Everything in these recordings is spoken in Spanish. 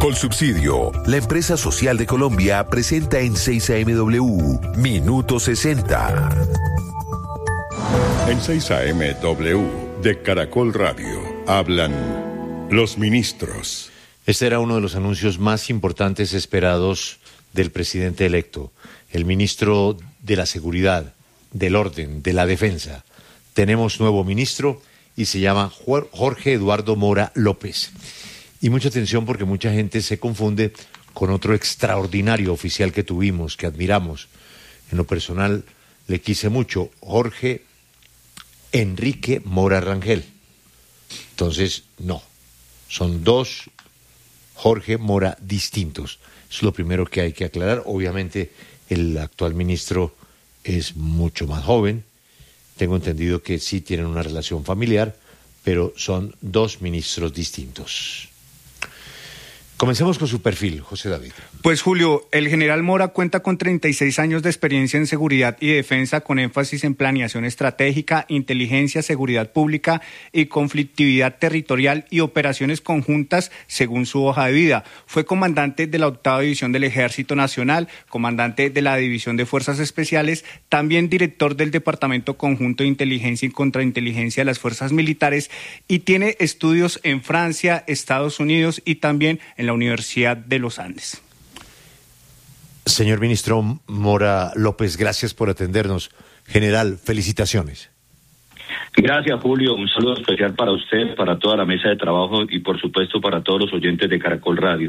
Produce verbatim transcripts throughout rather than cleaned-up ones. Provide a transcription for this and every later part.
Colsubsidio, la empresa social de Colombia, presenta en seis A M W Minuto sesenta. En seis A M W de Caracol Radio hablan los ministros. Este era uno de los anuncios más importantes esperados del presidente electo, el ministro de la Seguridad, del Orden, de la Defensa. Tenemos nuevo ministro y se llama Jorge Eduardo Mora López. Y mucha atención porque mucha gente se confunde con otro extraordinario oficial que tuvimos, que admiramos. En lo personal le quise mucho, Jorge Enrique Mora Rangel. Entonces, no, son dos Jorge Mora distintos. Eso es lo primero que hay que aclarar. Obviamente el actual ministro es mucho más joven. Tengo entendido que sí tienen una relación familiar, pero son dos ministros distintos. Comencemos con su perfil, José David. Pues Julio, el general Mora cuenta con treinta y seis años de experiencia en seguridad y defensa, con énfasis en planeación estratégica, inteligencia, seguridad pública y conflictividad territorial y operaciones conjuntas según su hoja de vida. Fue comandante de la octava división del Ejército Nacional, comandante de la División de Fuerzas Especiales, también director del Departamento Conjunto de Inteligencia y Contrainteligencia de las Fuerzas Militares, y tiene estudios en Francia, Estados Unidos y también en la Universidad de los Andes. Señor ministro Mora López, gracias por atendernos. General, felicitaciones. Gracias, Julio. Un saludo especial para usted, para toda la mesa de trabajo y, por supuesto, para todos los oyentes de Caracol Radio.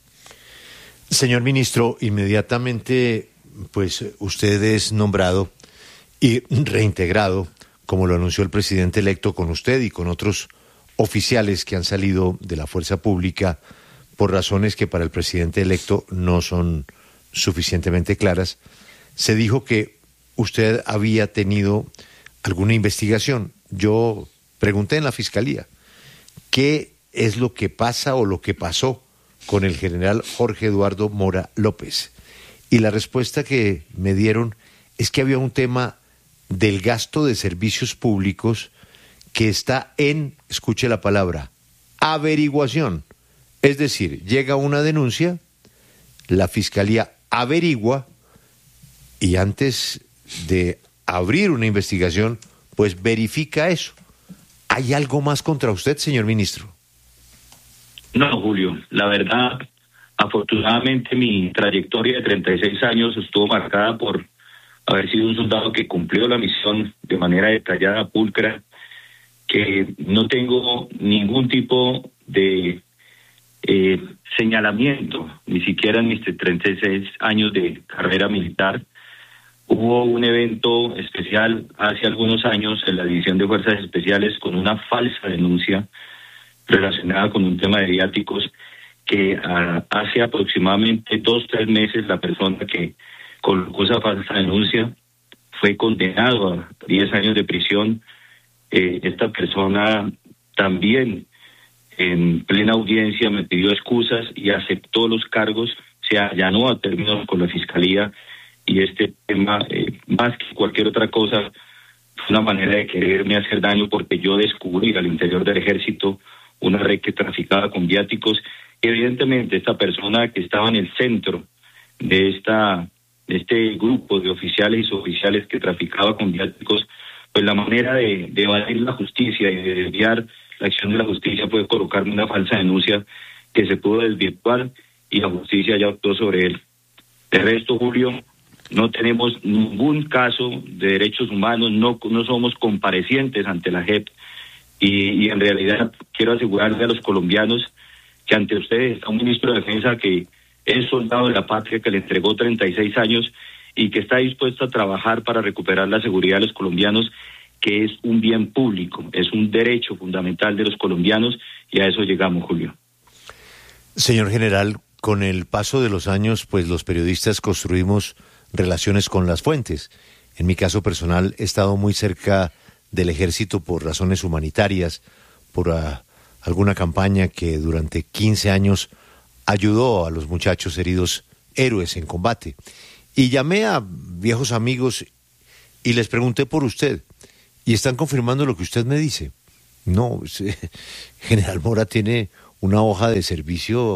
Señor ministro, inmediatamente, pues, usted es nombrado y reintegrado, como lo anunció el presidente electo, con usted y con otros oficiales que han salido de la fuerza pública por razones que para el presidente electo no son suficientemente claras. Se dijo que usted había tenido alguna investigación. Yo pregunté en la Fiscalía, ¿qué es lo que pasa o lo que pasó con el general Jorge Eduardo Mora López? Y la respuesta que me dieron es que había un tema del gasto de servicios públicos que está en, escuche la palabra, averiguación. Es decir, llega una denuncia, la Fiscalía averigua y antes de abrir una investigación, pues verifica eso. ¿Hay algo más contra usted, señor ministro? No, Julio, la verdad, afortunadamente mi trayectoria de treinta y seis años estuvo marcada por haber sido un soldado que cumplió la misión de manera detallada, pulcra, que no tengo ningún tipo de Eh, señalamiento, ni siquiera en mis treinta y seis años de carrera militar. Hubo un evento especial hace algunos años en la División de Fuerzas Especiales con una falsa denuncia relacionada con un tema de viáticos que a, hace aproximadamente dos, tres meses la persona que colocó esa falsa denuncia fue condenado a diez años de prisión. Eh, esta persona también en plena audiencia me pidió excusas y aceptó los cargos, se allanó a términos con la Fiscalía, y este tema, eh, más que cualquier otra cosa, fue una manera de quererme hacer daño, porque yo descubrí al interior del ejército una red que traficaba con viáticos. Evidentemente esta persona que estaba en el centro de esta de este grupo de oficiales y suboficiales que traficaba con viáticos, pues la manera de, de evadir la justicia y de desviar la acción de la justicia puede colocarme una falsa denuncia que se pudo desvirtuar y la justicia ya actuó sobre él. De resto, Julio, no tenemos ningún caso de derechos humanos, no, no somos comparecientes ante la J E P, y, y en realidad quiero asegurarle a los colombianos que ante ustedes está un ministro de Defensa que es soldado de la patria, que le entregó treinta y seis años y que está dispuesto a trabajar para recuperar la seguridad de los colombianos, que es un bien público, es un derecho fundamental de los colombianos, y a eso llegamos, Julio. Señor general, con el paso de los años, pues los periodistas construimos relaciones con las fuentes. En mi caso personal, he estado muy cerca del ejército por razones humanitarias, por uh, alguna campaña que durante quince años ayudó a los muchachos heridos, héroes en combate. Y llamé a viejos amigos y les pregunté por usted. Y están confirmando lo que usted me dice. No, General Mora tiene una hoja de servicio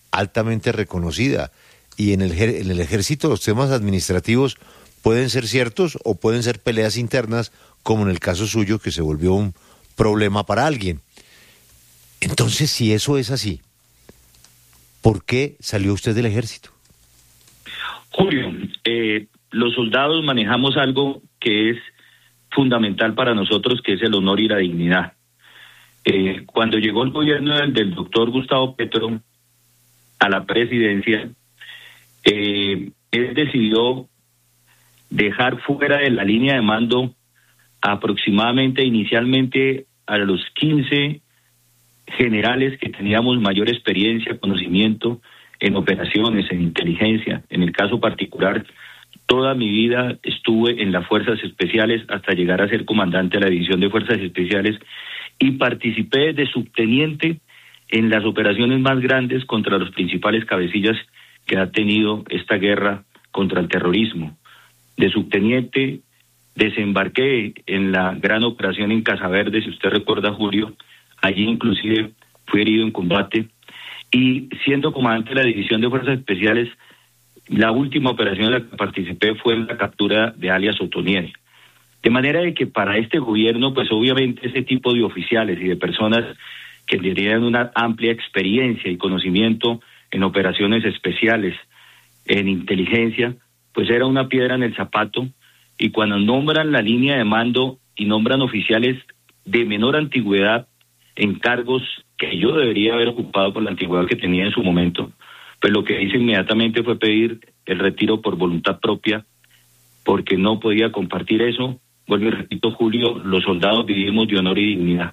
altamente reconocida. Y en el, en el ejército los temas administrativos pueden ser ciertos o pueden ser peleas internas, como en el caso suyo, que se volvió un problema para alguien. Entonces, si eso es así, ¿por qué salió usted del ejército? Julio, eh, los soldados manejamos algo que es fundamental para nosotros, que es el honor y la dignidad. Eh, cuando llegó el gobierno del, del doctor Gustavo Petro a la presidencia, eh, él decidió dejar fuera de la línea de mando aproximadamente inicialmente a los quince generales que teníamos mayor experiencia, conocimiento en operaciones, en inteligencia. En el caso particular, toda mi vida estuve en las Fuerzas Especiales hasta llegar a ser comandante de la División de Fuerzas Especiales y participé de subteniente en las operaciones más grandes contra los principales cabecillas que ha tenido esta guerra contra el terrorismo. De subteniente desembarqué en la gran operación en Casa Verde, si usted recuerda, Julio. Allí inclusive fui herido en combate y siendo comandante de la División de Fuerzas Especiales, la última operación en la que participé fue en la captura de alias Otoniel. De manera de que para este gobierno, pues obviamente ese tipo de oficiales y de personas que tenían una amplia experiencia y conocimiento en operaciones especiales, en inteligencia, pues era una piedra en el zapato. Y cuando nombran la línea de mando y nombran oficiales de menor antigüedad en cargos que yo debería haber ocupado por la antigüedad que tenía en su momento, pues lo que hice inmediatamente fue pedir el retiro por voluntad propia, porque no podía compartir eso. Vuelvo y repito, Julio, los soldados vivimos de honor y dignidad.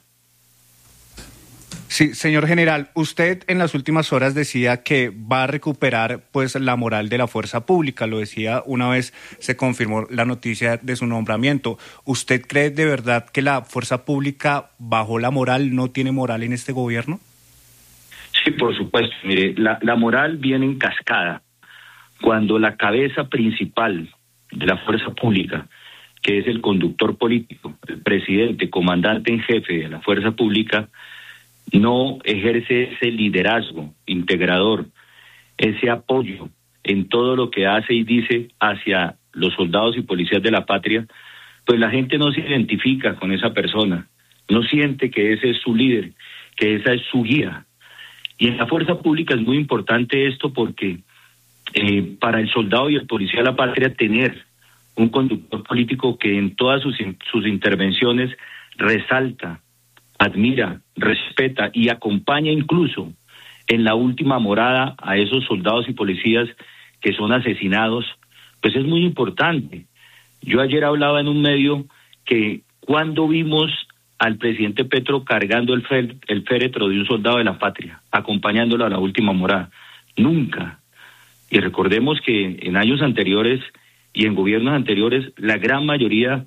Sí, señor general, usted en las últimas horas decía que va a recuperar pues la moral de la fuerza pública, lo decía una vez se confirmó la noticia de su nombramiento. ¿Usted cree de verdad que la fuerza pública bajó la moral, no tiene moral en este gobierno? Sí, por supuesto. Mire, la, la moral viene en cascada. Cuando la cabeza principal de la fuerza pública, que es el conductor político, el presidente, comandante en jefe de la fuerza pública, no ejerce ese liderazgo integrador, ese apoyo en todo lo que hace y dice hacia los soldados y policías de la patria, pues la gente no se identifica con esa persona, no siente que ese es su líder, que esa es su guía. Y en la fuerza pública es muy importante esto porque eh, para el soldado y el policía de la patria tener un conductor político que en todas sus, sus intervenciones resalta, admira, respeta y acompaña incluso en la última morada a esos soldados y policías que son asesinados, pues es muy importante. Yo ayer hablaba en un medio que cuando vimos al presidente Petro cargando el, fer, el féretro de un soldado de la patria, acompañándolo a la última morada, nunca. Y recordemos que en años anteriores y en gobiernos anteriores, la gran mayoría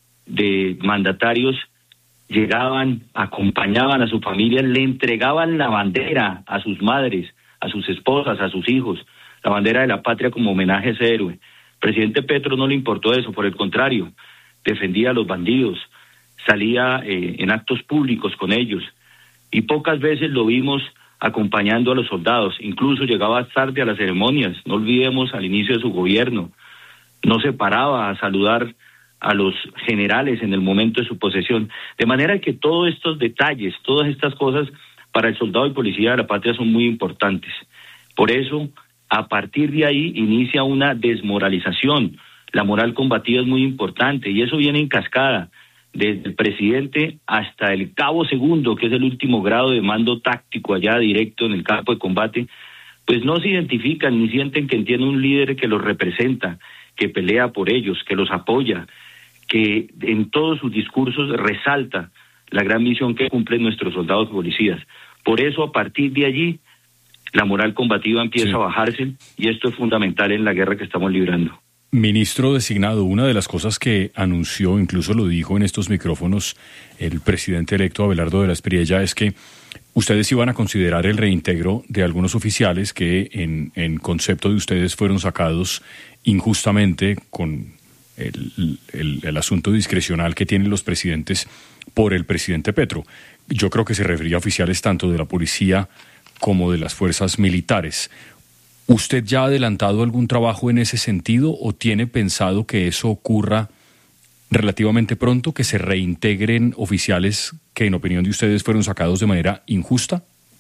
de mandatarios llegaban, acompañaban a su familia, le entregaban la bandera a sus madres, a sus esposas, a sus hijos, la bandera de la patria como homenaje a ese héroe. Presidente Petro no le importó eso, por el contrario, defendía a los bandidos, salía eh, en actos públicos con ellos, y pocas veces lo vimos acompañando a los soldados, incluso llegaba tarde a las ceremonias, no olvidemos al inicio de su gobierno, no se paraba a saludar a los generales en el momento de su posesión, de manera que todos estos detalles, todas estas cosas para el soldado y policía de la patria son muy importantes. Por eso, a partir de ahí inicia una desmoralización. La moral combativa es muy importante y eso viene en cascada, desde el presidente hasta el cabo segundo, que es el último grado de mando táctico allá directo en el campo de combate, pues no se identifican ni sienten que tienen un líder que los representa, que pelea por ellos, que los apoya, que en todos sus discursos resalta la gran misión que cumplen nuestros soldados y policías. Por eso, a partir de allí, la moral combativa empieza sí. a bajarse, y esto es fundamental en la guerra que estamos librando. Ministro designado, una de las cosas que anunció, incluso lo dijo en estos micrófonos el presidente electo Abelardo de la Espriella, es que ustedes iban a considerar el reintegro de algunos oficiales que en, en concepto de ustedes fueron sacados injustamente con el, el, el asunto discrecional que tienen los presidentes por el presidente Petro. Yo creo que se refería a oficiales tanto de la policía como de las fuerzas militares. ¿Usted ya ha adelantado algún trabajo en ese sentido o tiene pensado que eso ocurra relativamente pronto, que se reintegren oficiales que en opinión de ustedes fueron sacados de manera injusta?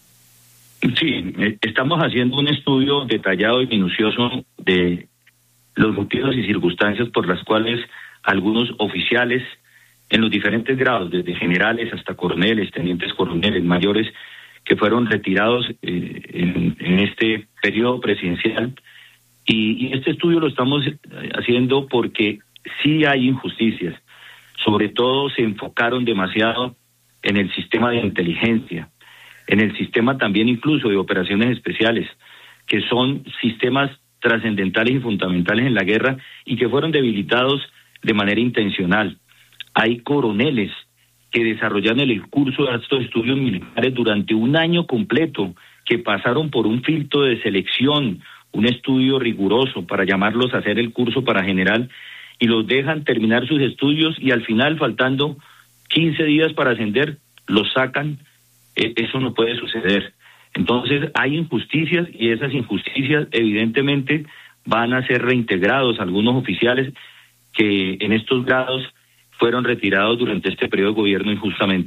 Sí, estamos haciendo un estudio detallado y minucioso de los motivos y circunstancias por las cuales algunos oficiales en los diferentes grados, desde generales hasta coroneles, tenientes coroneles, mayores, que fueron retirados eh, en, en este periodo presidencial. Y, y este estudio lo estamos haciendo porque sí hay injusticias. Sobre todo se enfocaron demasiado en el sistema de inteligencia, en el sistema también incluso de operaciones especiales, que son sistemas trascendentales y fundamentales en la guerra y que fueron debilitados de manera intencional. Hay coroneles que desarrollaron el curso de estos estudios militares durante un año completo, que pasaron por un filtro de selección, un estudio riguroso para llamarlos a hacer el curso para general, y los dejan terminar sus estudios y al final, faltando quince días para ascender, los sacan. Eh, eso no puede suceder. Entonces hay injusticias y esas injusticias evidentemente van a ser reintegrados algunos oficiales que en estos grados fueron retirados durante este periodo de gobierno injustamente.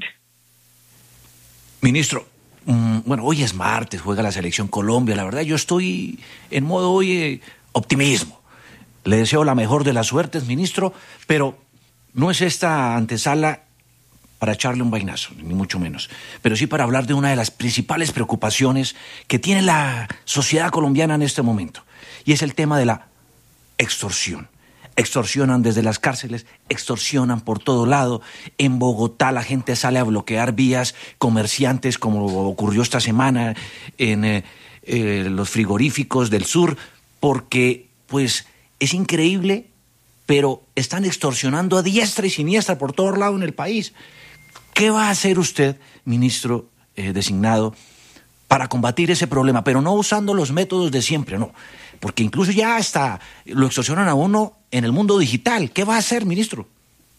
Ministro, mmm, bueno, hoy es martes, juega la Selección Colombia. La verdad, yo estoy en modo hoy eh, optimismo. Le deseo la mejor de las suertes, ministro, pero no es esta antesala para echarle un vainazo, ni mucho menos, pero sí para hablar de una de las principales preocupaciones que tiene la sociedad colombiana en este momento, y es el tema de la extorsión. Extorsionan desde las cárceles, extorsionan por todo lado. En Bogotá la gente sale a bloquear vías, comerciantes, como ocurrió esta semana en eh, eh, los frigoríficos del sur, porque pues es increíble, pero están extorsionando a diestra y siniestra por todo lado en el país. ¿Qué va a hacer usted, ministro eh, designado, para combatir ese problema? Pero no usando los métodos de siempre, no. Porque incluso ya hasta lo extorsionan a uno en el mundo digital. ¿Qué va a hacer, ministro?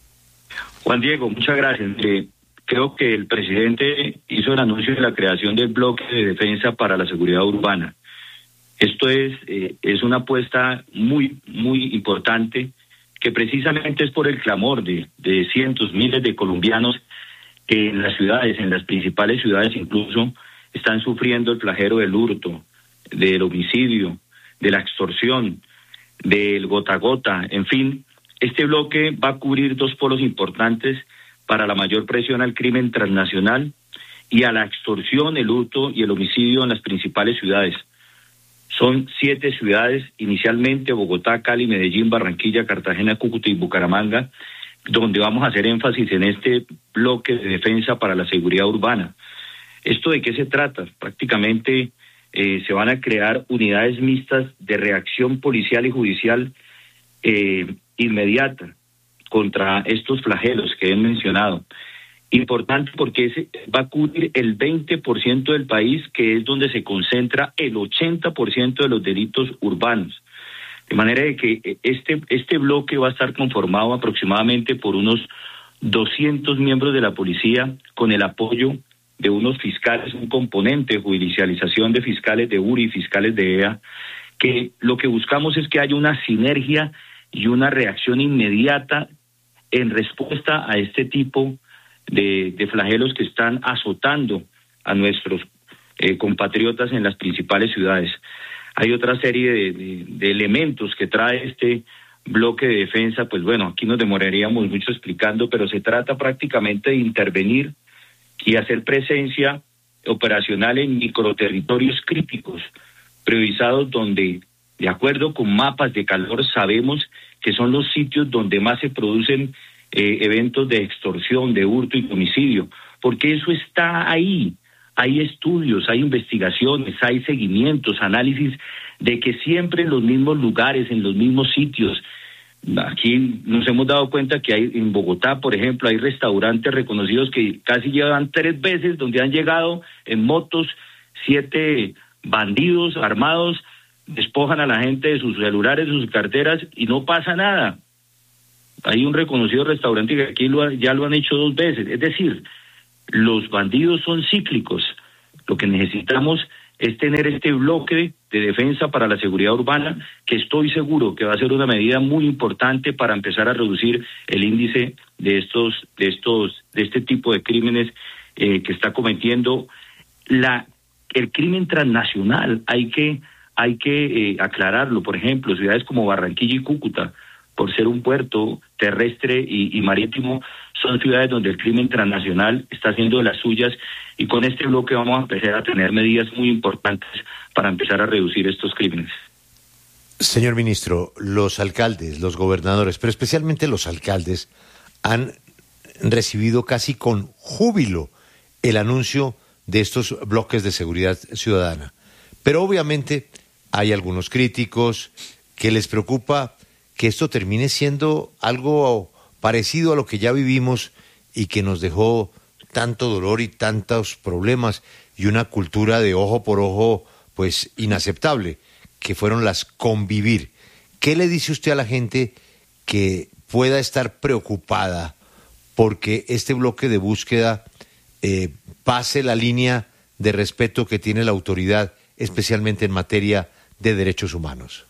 Juan Diego, muchas gracias. Eh, creo que el presidente hizo el anuncio de la creación del bloque de defensa para la seguridad urbana. Esto es, eh, es una apuesta muy, muy importante, que precisamente es por el clamor de, de cientos, miles de colombianos que en las ciudades, en las principales ciudades incluso, están sufriendo el flagelo del hurto, del homicidio, de la extorsión, del gota a gota. En fin, este bloque va a cubrir dos polos importantes para la mayor presión al crimen transnacional y a la extorsión, el hurto y el homicidio en las principales ciudades. Son siete ciudades, inicialmente Bogotá, Cali, Medellín, Barranquilla, Cartagena, Cúcuta y Bucaramanga, donde vamos a hacer énfasis en este bloque de defensa para la seguridad urbana. ¿Esto de qué se trata? Prácticamente eh, se van a crear unidades mixtas de reacción policial y judicial eh, inmediata contra estos flagelos que he mencionado. Importante porque ese va a cubrir el veinte por ciento del país, que es donde se concentra el ochenta por ciento de los delitos urbanos. De manera de que este, este bloque va a estar conformado aproximadamente por unos doscientos miembros de la policía, con el apoyo de unos fiscales, un componente de judicialización de fiscales de U R I y fiscales de E A, que lo que buscamos es que haya una sinergia y una reacción inmediata en respuesta a este tipo de, de flagelos que están azotando a nuestros eh, compatriotas en las principales ciudades. Hay otra serie de, de, de elementos que trae este bloque de defensa. Pues bueno, aquí nos demoraríamos mucho explicando, pero se trata prácticamente de intervenir y hacer presencia operacional en microterritorios críticos, priorizados donde, de acuerdo con mapas de calor, sabemos que son los sitios donde más se producen eh, eventos de extorsión, de hurto y homicidio, porque eso está ahí. Hay estudios, hay investigaciones, hay seguimientos, análisis de que siempre en los mismos lugares, en los mismos sitios. Aquí nos hemos dado cuenta que hay en Bogotá, por ejemplo, hay restaurantes reconocidos que casi llevan tres veces, donde han llegado en motos siete bandidos armados, despojan a la gente de sus celulares, de sus carteras y no pasa nada. Hay un reconocido restaurante que aquí lo ha, ya lo han hecho dos veces. Es decir, los bandidos son cíclicos. Lo que necesitamos es tener este bloque de defensa para la seguridad urbana, que estoy seguro que va a ser una medida muy importante para empezar a reducir el índice de estos, de estos, de este tipo de crímenes eh, que está cometiendo la, el crimen transnacional. Hay que, hay que eh, aclararlo. Por ejemplo, ciudades como Barranquilla y Cúcuta, por ser un puerto terrestre y, y marítimo, son ciudades donde el crimen transnacional está haciendo de las suyas, y con este bloque vamos a empezar a tener medidas muy importantes para empezar a reducir estos crímenes. Señor ministro, los alcaldes, los gobernadores, pero especialmente los alcaldes, han recibido casi con júbilo el anuncio de estos bloques de seguridad ciudadana. Pero obviamente hay algunos críticos que les preocupa que esto termine siendo algo parecido a lo que ya vivimos y que nos dejó tanto dolor y tantos problemas y una cultura de ojo por ojo pues inaceptable, que fueron las convivir. ¿Qué le dice usted a la gente que pueda estar preocupada porque este bloque de búsqueda eh, pase la línea de respeto que tiene la autoridad, especialmente en materia de derechos humanos?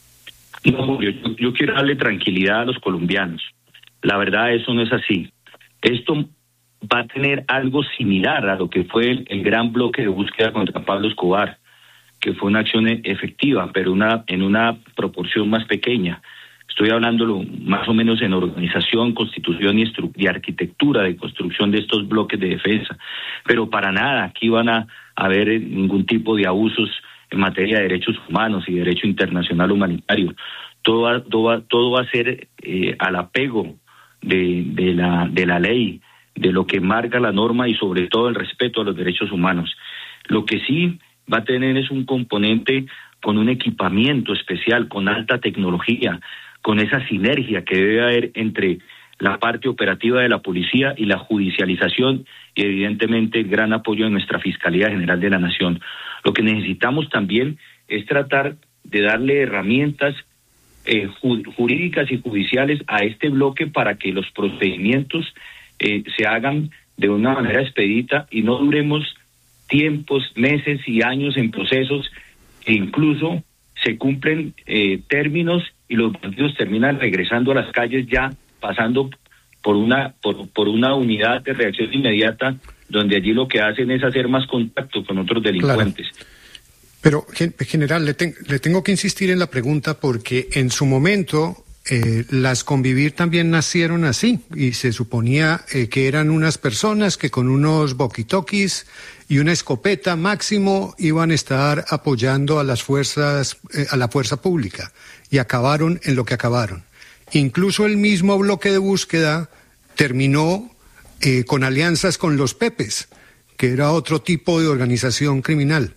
No, Julio, yo, yo quiero darle tranquilidad a los colombianos. La verdad, eso no es así. Esto va a tener algo similar a lo que fue el, el gran bloque de búsqueda contra Pablo Escobar, que fue una acción efectiva, pero una en una proporción más pequeña. Estoy hablándolo más o menos en organización, constitución y, estru- y arquitectura de construcción de estos bloques de defensa. Pero para nada, aquí van a haber ningún tipo de abusos en materia de derechos humanos y derecho internacional humanitario. Todo va, todo va, todo va a ser eh, al apego de, de, la, de la ley, de lo que marca la norma y sobre todo el respeto a los derechos humanos. Lo que sí va a tener es un componente con un equipamiento especial, con alta tecnología, con esa sinergia que debe haber entre la parte operativa de la policía y la judicialización y evidentemente el gran apoyo de nuestra Fiscalía General de la Nación. Lo que necesitamos también es tratar de darle herramientas eh, jurídicas y judiciales a este bloque para que los procedimientos eh, se hagan de una manera expedita y no duremos tiempos, meses y años en procesos e incluso se cumplen eh, términos y los bandidos terminan regresando a las calles ya pasando por una por, por una unidad de reacción inmediata donde allí lo que hacen es hacer más contacto con otros delincuentes. Claro. Pero, general, le, ten, le tengo que insistir en la pregunta porque en su momento eh, las convivir también nacieron así y se suponía eh, que eran unas personas que con unos walkie-talkies y una escopeta máximo iban a estar apoyando a las fuerzas, eh, a la fuerza pública, y acabaron en lo que acabaron. Incluso el mismo bloque de búsqueda terminó eh, con alianzas con los Pepes, que era otro tipo de organización criminal.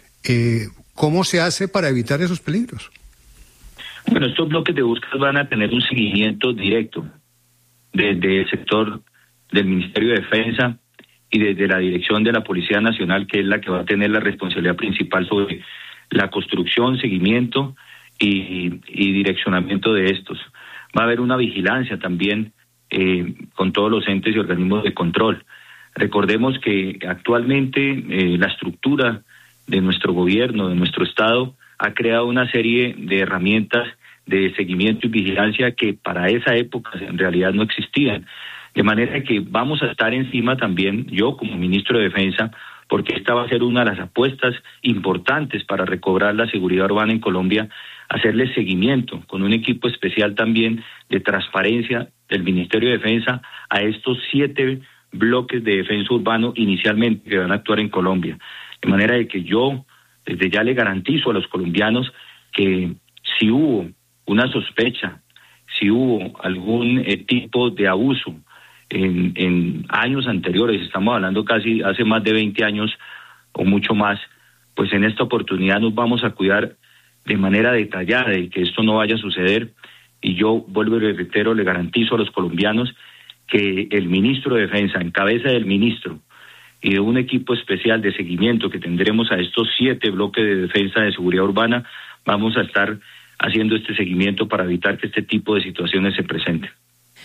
Eh, ¿Cómo se hace para evitar esos peligros? Bueno, estos bloques de búsqueda van a tener un seguimiento directo desde el sector del Ministerio de Defensa y desde la dirección de la Policía Nacional, que es la que va a tener la responsabilidad principal sobre la construcción, seguimiento y, y direccionamiento de estos. Va a haber una vigilancia también eh, con todos los entes y organismos de control. Recordemos que actualmente eh, la estructura de nuestro gobierno, de nuestro Estado, ha creado una serie de herramientas de seguimiento y vigilancia que para esa época en realidad no existían. De manera que vamos a estar encima también, yo como ministro de Defensa, porque esta va a ser una de las apuestas importantes para recobrar la seguridad urbana en Colombia, hacerle seguimiento con un equipo especial también de transparencia del Ministerio de Defensa a estos siete bloques de defensa urbano inicialmente que van a actuar en Colombia. De manera de que yo desde ya le garantizo a los colombianos que si hubo una sospecha, si hubo algún eh, tipo de abuso en, en años anteriores, estamos hablando casi hace más de veinte años o mucho más, pues en esta oportunidad nos vamos a cuidar de manera detallada de que esto no vaya a suceder. Y yo vuelvo y le reitero, le garantizo a los colombianos que el ministro de Defensa, en cabeza del ministro, y de un equipo especial de seguimiento que tendremos a estos siete bloques de defensa de seguridad urbana, vamos a estar haciendo este seguimiento para evitar que este tipo de situaciones se presenten.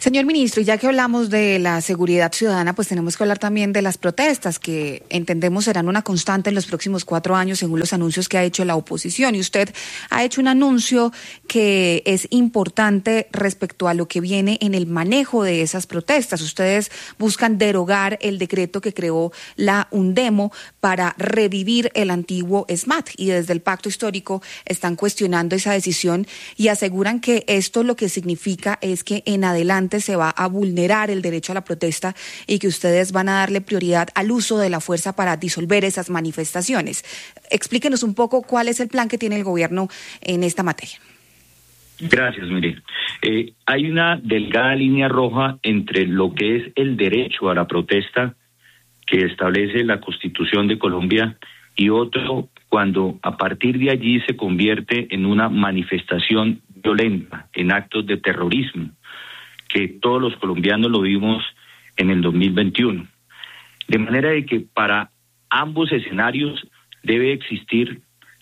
Señor ministro, y ya que hablamos de la seguridad ciudadana, pues tenemos que hablar también de las protestas, que entendemos serán una constante en los próximos cuatro años, según los anuncios que ha hecho la oposición. Y usted ha hecho un anuncio que es importante respecto a lo que viene en el manejo de esas protestas. Ustedes buscan derogar el decreto que creó la UNDEMO para revivir el antiguo SMAT, y desde el Pacto Histórico están cuestionando esa decisión y aseguran que esto lo que significa es que en adelante se va a vulnerar el derecho a la protesta y que ustedes van a darle prioridad al uso de la fuerza para disolver esas manifestaciones. Explíquenos un poco cuál es el plan que tiene el gobierno en esta materia. Gracias, mire. Eh, hay una delgada línea roja entre lo que es el derecho a la protesta que establece la Constitución de Colombia y otro cuando a partir de allí se convierte en una manifestación violenta, en actos de terrorismo, que todos los colombianos lo vimos en el dos mil veintiuno. De manera de que para ambos escenarios debe existir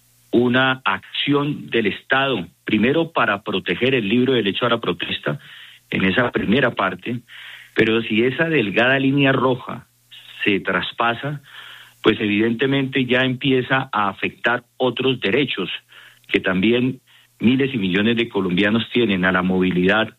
una acción del Estado, primero para proteger el libre derecho a la protesta, en esa primera parte, pero si esa delgada línea roja se traspasa, pues evidentemente ya empieza a afectar otros derechos que también miles y millones de colombianos tienen, a la movilidad,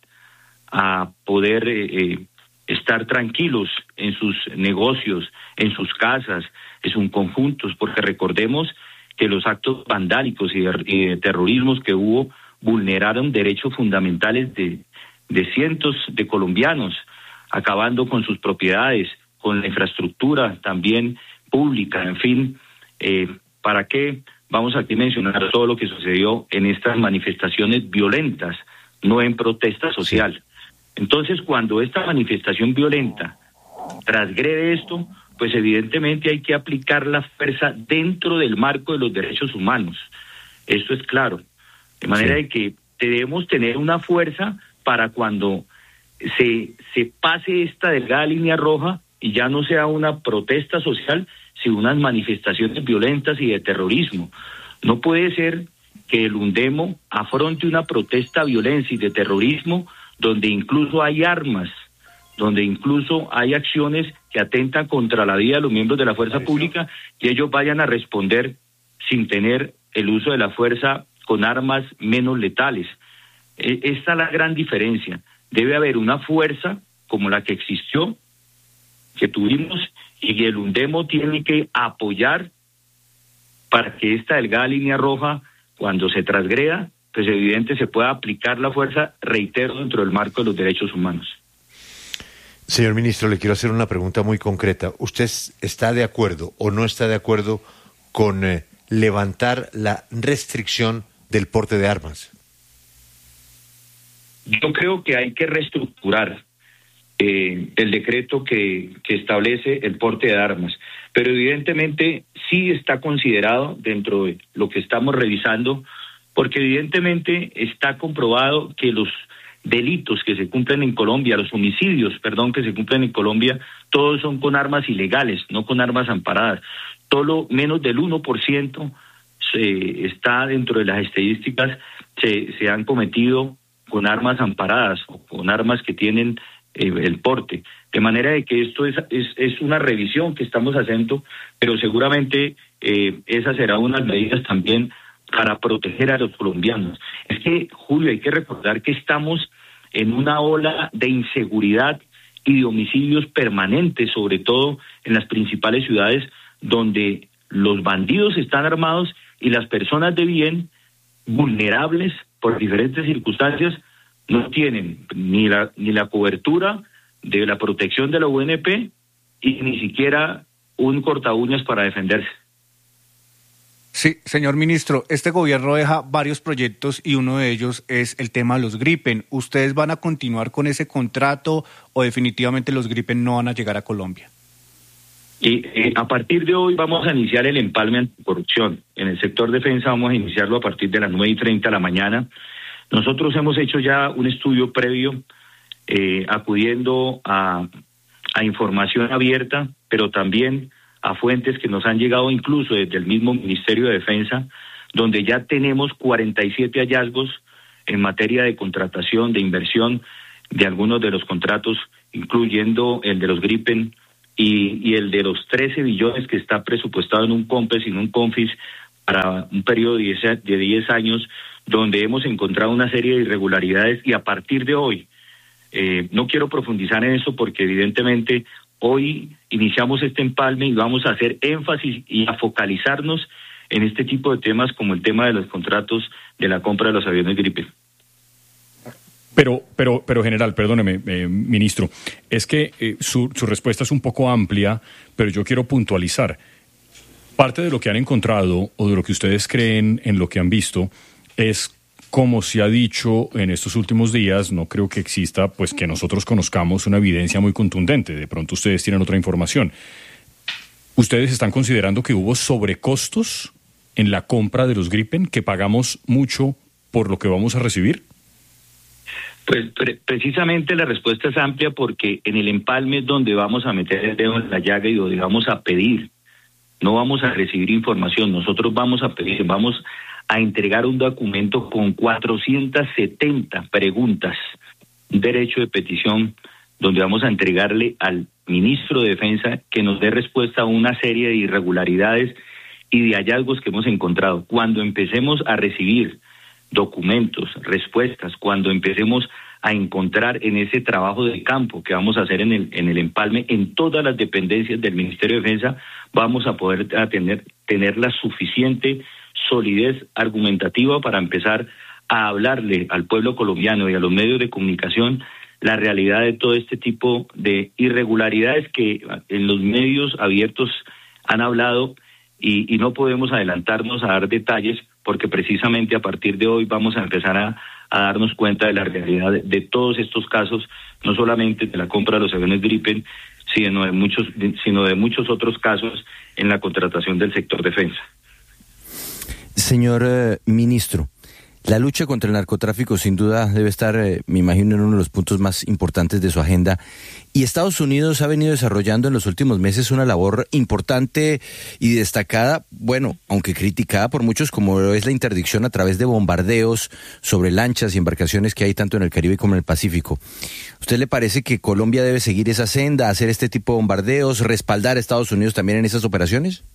a poder eh, estar tranquilos en sus negocios, en sus casas, en sus conjuntos, porque recordemos que los actos vandálicos y de, y de terrorismos que hubo vulneraron derechos fundamentales de, de cientos de colombianos, acabando con sus propiedades, con la infraestructura también pública, en fin, eh, ¿para qué vamos aquí a mencionar todo lo que sucedió en estas manifestaciones violentas, no en protesta social? Entonces, cuando esta manifestación violenta transgrede esto, pues evidentemente hay que aplicar la fuerza dentro del marco de los derechos humanos. Esto es claro. De manera sí. de que debemos tener una fuerza para cuando se, se pase esta delgada línea roja y ya no sea una protesta social, sino unas manifestaciones violentas y de terrorismo. No puede ser que el UNDEMO afronte una protesta violencia y de terrorismo donde incluso hay armas, donde incluso hay acciones que atentan contra la vida de los miembros de la fuerza pública, y ellos vayan a responder sin tener el uso de la fuerza con armas menos letales. Esta es la gran diferencia. Debe haber una fuerza como la que existió, que tuvimos, y el UNDEMO tiene que apoyar para que esta delgada línea roja, cuando se transgreda, pues evidente se pueda aplicar la fuerza, reitero, dentro del marco de los derechos humanos. Señor ministro, le quiero hacer una pregunta muy concreta. ¿Usted está de acuerdo o no está de acuerdo con eh, levantar la restricción del porte de armas? Yo creo que hay que reestructurar eh, el decreto que, que establece el porte de armas, pero evidentemente sí está considerado dentro de lo que estamos revisando, porque evidentemente está comprobado que los delitos que se cumplen en Colombia, los homicidios, perdón, que se cumplen en Colombia, todos son con armas ilegales, no con armas amparadas. Todo menos del uno por ciento se, está dentro de las estadísticas, se, se han cometido con armas amparadas o con armas que tienen eh, el porte. De manera de que esto es, es, es una revisión que estamos haciendo, pero seguramente eh, esa será una de las medidas también para proteger a los colombianos. Es que, Julio, hay que recordar que estamos en una ola de inseguridad y de homicidios permanentes, sobre todo en las principales ciudades, donde los bandidos están armados y las personas de bien, vulnerables por diferentes circunstancias, no tienen ni la, ni la cobertura de la protección de la U N P y ni siquiera un corta uñas para defenderse. Sí, señor ministro, este gobierno deja varios proyectos y uno de ellos es el tema de los Gripen. ¿Ustedes van a continuar con ese contrato o definitivamente los Gripen no van a llegar a Colombia? Y eh, a partir de hoy vamos a iniciar el empalme anticorrupción. En el sector defensa vamos a iniciarlo a partir de las nueve y treinta de la mañana. Nosotros hemos hecho ya un estudio previo eh, acudiendo a, a información abierta, pero también a fuentes que nos han llegado incluso desde el mismo Ministerio de Defensa, donde ya tenemos cuarenta y siete hallazgos en materia de contratación, de inversión, de algunos de los contratos, incluyendo el de los Gripen y, y el de los trece billones que está presupuestado en un COMPES y en un CONFIS para un periodo de diez años, donde hemos encontrado una serie de irregularidades y a partir de hoy, eh, no quiero profundizar en eso porque evidentemente hoy iniciamos este empalme y vamos a hacer énfasis y a focalizarnos en este tipo de temas como el tema de los contratos de la compra de los aviones Gripen. Pero, pero, pero general, perdóneme, eh, ministro, es que eh, su, su respuesta es un poco amplia, pero yo quiero puntualizar. Parte de lo que han encontrado o de lo que ustedes creen en lo que han visto es, como se ha dicho en estos últimos días, no creo que exista, pues que nosotros conozcamos una evidencia muy contundente. De pronto ustedes tienen otra información. ¿Ustedes están considerando que hubo sobrecostos en la compra de los Gripen, que pagamos mucho por lo que vamos a recibir? Pues pre- precisamente la respuesta es amplia porque en el empalme es donde vamos a meter el dedo en la llaga y donde vamos a pedir. No vamos a recibir información, nosotros vamos a pedir, vamos a entregar un documento con cuatrocientas setenta preguntas, un derecho de petición, donde vamos a entregarle al ministro de Defensa que nos dé respuesta a una serie de irregularidades y de hallazgos que hemos encontrado. Cuando empecemos a recibir documentos, respuestas, cuando empecemos a encontrar en ese trabajo de campo que vamos a hacer en el en el empalme en todas las dependencias del Ministerio de Defensa, vamos a poder a tener, tener la suficiente solidez argumentativa para empezar a hablarle al pueblo colombiano y a los medios de comunicación la realidad de todo este tipo de irregularidades que en los medios abiertos han hablado y, y no podemos adelantarnos a dar detalles porque precisamente a partir de hoy vamos a empezar a, a darnos cuenta de la realidad de, de todos estos casos, no solamente de la compra de los aviones Gripen, sino de muchos, sino de muchos otros casos en la contratación del sector defensa. Señor eh, ministro, la lucha contra el narcotráfico sin duda debe estar, eh, me imagino, en uno de los puntos más importantes de su agenda. Y Estados Unidos ha venido desarrollando en los últimos meses una labor importante y destacada, bueno, aunque criticada por muchos, como es la interdicción a través de bombardeos sobre lanchas y embarcaciones que hay tanto en el Caribe como en el Pacífico. ¿Usted le parece que Colombia debe seguir esa senda, hacer este tipo de bombardeos, respaldar a Estados Unidos también en esas operaciones?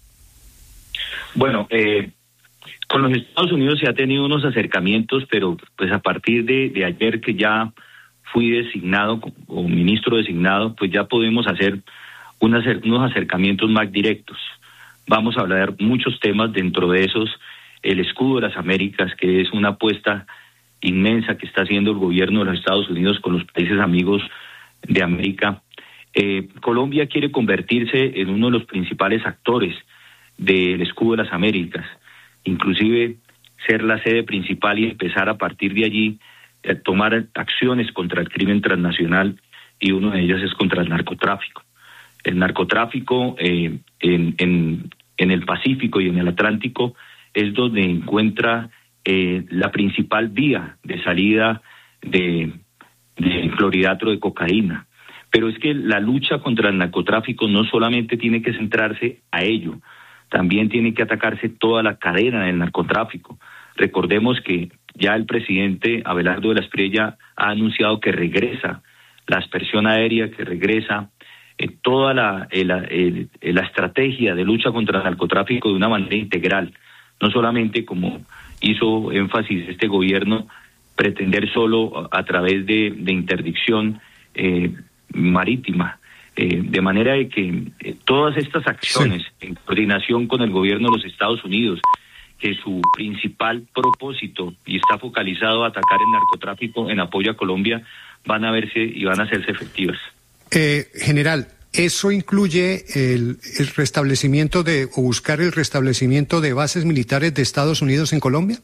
Bueno, eh... con los Estados Unidos se ha tenido unos acercamientos, pero pues a partir de, de ayer que ya fui designado o ministro designado, pues ya podemos hacer unos, unos acercamientos más directos. Vamos a hablar muchos temas, dentro de esos el escudo de las Américas, que es una apuesta inmensa que está haciendo el gobierno de los Estados Unidos con los países amigos de América. Eh, Colombia quiere convertirse en uno de los principales actores del escudo de las Américas, inclusive ser la sede principal y empezar a partir de allí a tomar acciones contra el crimen transnacional, y una de ellas es contra el narcotráfico. El narcotráfico eh, en, en, en el Pacífico y en el Atlántico es donde encuentra eh, la principal vía de salida de, de clorhidrato de cocaína. Pero es que la lucha contra el narcotráfico no solamente tiene que centrarse a ello, también tiene que atacarse toda la cadena del narcotráfico. Recordemos que ya el presidente Abelardo de la Espriella ha anunciado que regresa la aspersión aérea, que regresa eh, toda la, el, el, la estrategia de lucha contra el narcotráfico de una manera integral, no solamente como hizo énfasis este gobierno, pretender solo a, a través de, de interdicción eh, marítima. Eh, de manera de que eh, todas estas acciones, sí, en coordinación con el gobierno de los Estados Unidos, que su principal propósito y está focalizado a atacar el narcotráfico en apoyo a Colombia, van a verse y van a hacerse efectivas. Eh, general, ¿eso incluye el, el restablecimiento de, o buscar el restablecimiento de bases militares de Estados Unidos en Colombia?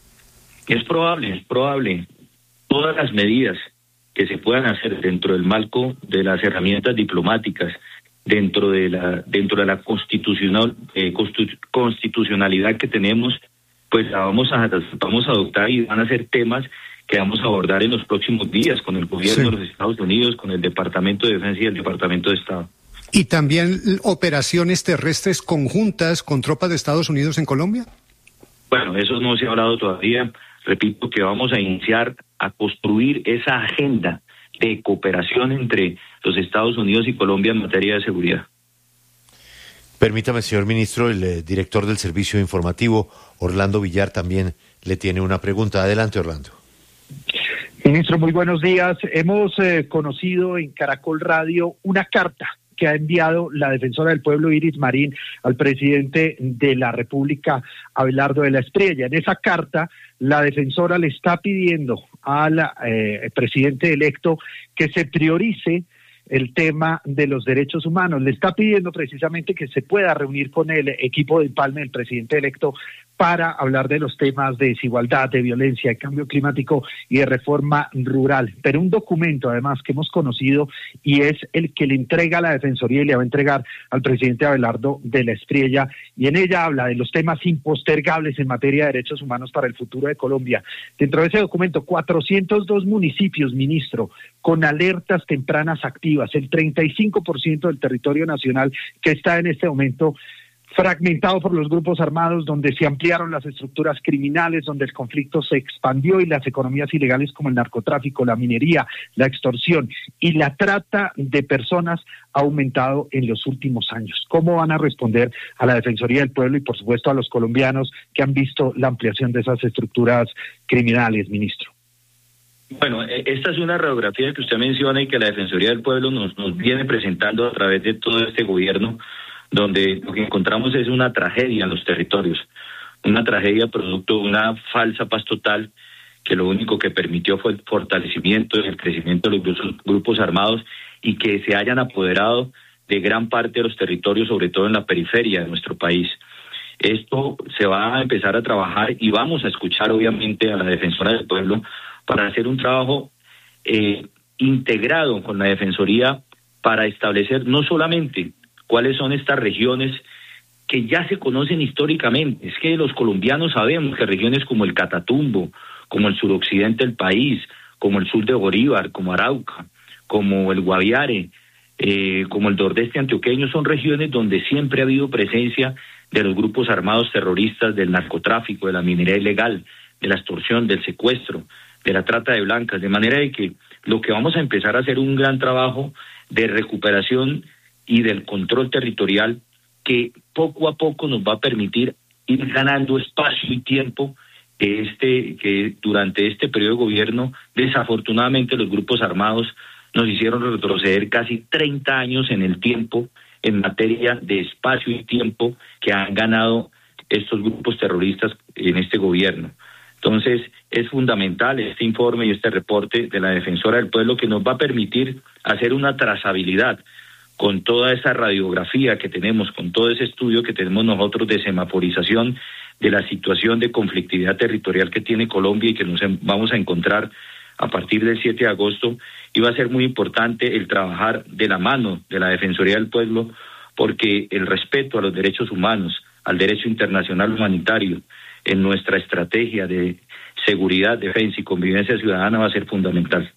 Es probable, es probable. Todas las medidas que se puedan hacer dentro del marco de las herramientas diplomáticas, dentro de la dentro de la constitucional eh, constitucionalidad que tenemos, pues la vamos a vamos a adoptar y van a ser temas que vamos a abordar en los próximos días con el gobierno, sí, de los Estados Unidos, con el Departamento de Defensa y el Departamento de Estado. ¿Y también operaciones terrestres conjuntas con tropas de Estados Unidos en Colombia? Bueno, eso no se ha hablado todavía. Repito que vamos a iniciar a construir esa agenda de cooperación entre los Estados Unidos y Colombia en materia de seguridad. Permítame, señor ministro, el eh, director del Servicio Informativo, Orlando Villar, también le tiene una pregunta. Adelante, Orlando. Ministro, muy buenos días. Hemos eh, conocido en Caracol Radio una carta que ha enviado la defensora del pueblo, Iris Marín, al presidente de la República, Abelardo de la Espriella. En esa carta, la defensora le está pidiendo al eh, presidente electo que se priorice el tema de los derechos humanos. Le está pidiendo precisamente que se pueda reunir con el equipo de empalme del presidente electo para hablar de los temas de desigualdad, de violencia, de cambio climático y de reforma rural. Pero un documento, además, que hemos conocido y es el que le entrega a la Defensoría y le va a entregar al presidente Abelardo de la Espriella, y en ella habla de los temas impostergables en materia de derechos humanos para el futuro de Colombia. Dentro de ese documento, cuatrocientos dos municipios, ministro, con alertas tempranas activas, el treinta y cinco por ciento del territorio nacional que está en este momento fragmentado por los grupos armados, donde se ampliaron las estructuras criminales, donde el conflicto se expandió y las economías ilegales como el narcotráfico, la minería, la extorsión y la trata de personas ha aumentado en los últimos años. ¿Cómo van a responder a la Defensoría del Pueblo y, por supuesto, a los colombianos que han visto la ampliación de esas estructuras criminales, ministro? Bueno, esta es una radiografía que usted menciona y que la Defensoría del Pueblo nos, nos viene presentando a través de todo este gobierno, donde lo que encontramos es una tragedia en los territorios, una tragedia producto de una falsa paz total que lo único que permitió fue el fortalecimiento y el crecimiento de los grupos, grupos armados y que se hayan apoderado de gran parte de los territorios, sobre todo en la periferia de nuestro país. Esto se va a empezar a trabajar y vamos a escuchar obviamente a la Defensora del Pueblo para hacer un trabajo eh, integrado con la Defensoría para establecer no solamente cuáles son estas regiones que ya se conocen históricamente. Es que los colombianos sabemos que regiones como el Catatumbo, como el suroccidente del país, como el sur de Bolívar, como Arauca, como el Guaviare, eh, como el nordeste antioqueño, son regiones donde siempre ha habido presencia de los grupos armados terroristas, del narcotráfico, de la minería ilegal, de la extorsión, del secuestro, de la trata de blancas, de manera de que lo que vamos a empezar a hacer un gran trabajo de recuperación y del control territorial que poco a poco nos va a permitir ir ganando espacio y tiempo que este que durante este periodo de gobierno desafortunadamente los grupos armados nos hicieron retroceder casi treinta años en el tiempo en materia de espacio y tiempo que han ganado estos grupos terroristas en este gobierno. Entonces, es fundamental este informe y este reporte de la Defensora del Pueblo que nos va a permitir hacer una trazabilidad con toda esa radiografía que tenemos, con todo ese estudio que tenemos nosotros de semaforización de la situación de conflictividad territorial que tiene Colombia y que nos vamos a encontrar a partir del siete de agosto, y va a ser muy importante el trabajar de la mano de la Defensoría del Pueblo, porque el respeto a los derechos humanos, al derecho internacional humanitario, en nuestra estrategia de seguridad, defensa y convivencia ciudadana va a ser fundamental.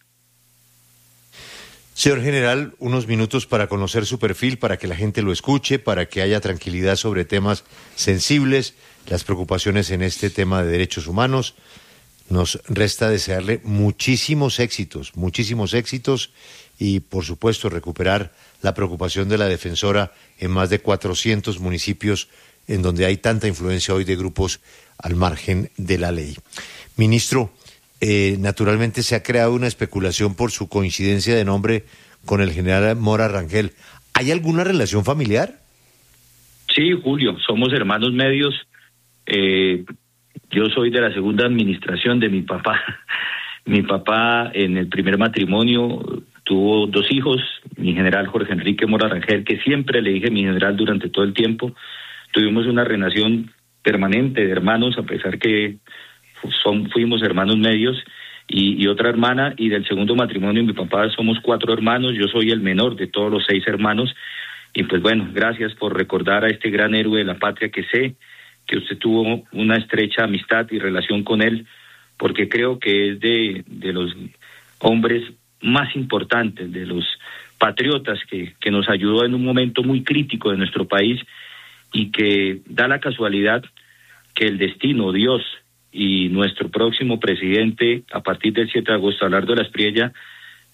Señor General, unos minutos para conocer su perfil, para que la gente lo escuche, para que haya tranquilidad sobre temas sensibles, las preocupaciones en este tema de derechos humanos. Nos resta desearle muchísimos éxitos, muchísimos éxitos y, por supuesto, recuperar la preocupación de la defensora en más de cuatrocientos municipios en donde hay tanta influencia hoy de grupos al margen de la ley. Ministro, eh, naturalmente se ha creado una especulación por su coincidencia de nombre con el general Mora Rangel. ¿Hay alguna relación familiar? Sí, Julio, somos hermanos medios. Eh, yo soy de la segunda administración de mi papá. Mi papá en el primer matrimonio tuvo dos hijos, mi general Jorge Enrique Mora Rangel, que siempre le dije mi general durante todo el tiempo. Tuvimos una relación permanente de hermanos, a pesar que son, fuimos hermanos medios, y, y otra hermana, y del segundo matrimonio mi papá somos cuatro hermanos, yo soy el menor de todos los seis hermanos, y pues bueno, gracias por recordar a este gran héroe de la patria, que sé que usted tuvo una estrecha amistad y relación con él, porque creo que es de, de los hombres más importantes, de los patriotas que, que nos ayudó en un momento muy crítico de nuestro país, y que da la casualidad que el destino, Dios y nuestro próximo presidente, a partir del siete de agosto, Abelardo de la Espriella,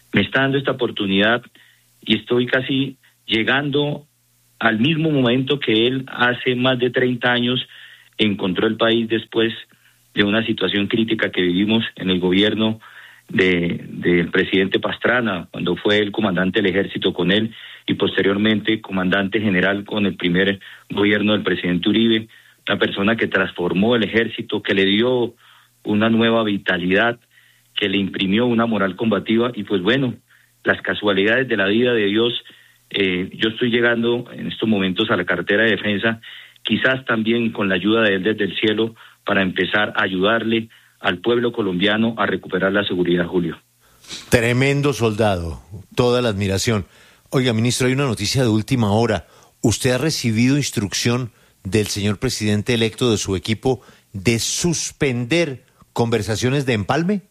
me está dando esta oportunidad y estoy casi llegando al mismo momento que él hace más de treinta años encontró el país después de una situación crítica que vivimos en el gobierno de del presidente Pastrana, cuando fue el comandante del ejército con él y posteriormente comandante general con el primer gobierno del presidente Uribe, una persona que transformó el ejército, que le dio una nueva vitalidad, que le imprimió una moral combativa y pues bueno, las casualidades de la vida de Dios. Eh, yo estoy llegando en estos momentos a la cartera de defensa, quizás también con la ayuda de él desde el cielo, para empezar a ayudarle al pueblo colombiano a recuperar la seguridad, Julio. Tremendo soldado, toda la admiración. Oiga, ministro, hay una noticia de última hora. ¿Usted ha recibido instrucción del señor presidente electo de su equipo de suspender conversaciones de empalme?